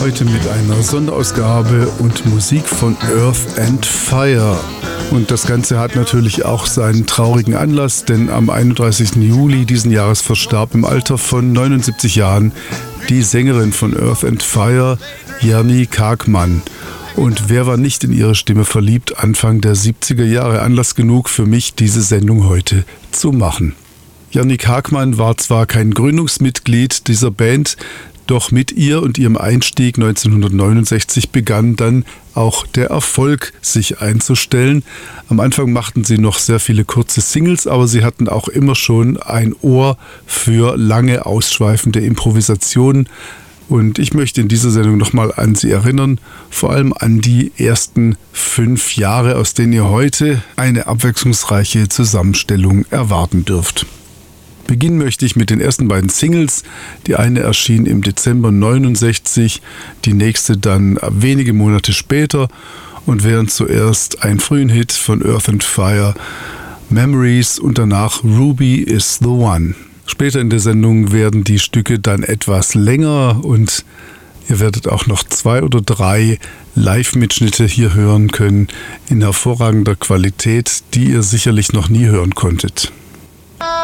Heute mit einer Sonderausgabe und Musik von Earth and Fire. Und das Ganze hat natürlich auch seinen traurigen Anlass, denn am 31. Juli diesen Jahres verstarb im Alter von 79 Jahren die Sängerin von Earth and Fire, Jenny Kakman. Und wer war nicht in ihre Stimme verliebt Anfang der 70er Jahre? Anlass genug für mich, diese Sendung heute zu machen. Jenny Kakman war zwar kein Gründungsmitglied dieser Band, doch mit ihr und ihrem Einstieg 1969 begann dann auch der Erfolg sich einzustellen. Am Anfang machten sie noch sehr viele kurze Singles, aber sie hatten auch immer schon ein Ohr für lange, ausschweifende Improvisationen. Und ich möchte in dieser Sendung nochmal an sie erinnern, vor allem an die ersten 5 Jahre, aus denen ihr heute eine abwechslungsreiche Zusammenstellung erwarten dürft. Beginnen möchte ich mit den ersten beiden Singles. Die eine erschien im Dezember 69, die nächste dann wenige Monate später und während zuerst ein frühen Hit von Earth and Fire, Memories, und danach Ruby is the One. Später in der Sendung werden die Stücke dann etwas länger und ihr werdet auch noch 2 oder 3 Live-Mitschnitte hier hören können in hervorragender Qualität, die ihr sicherlich noch nie hören konntet.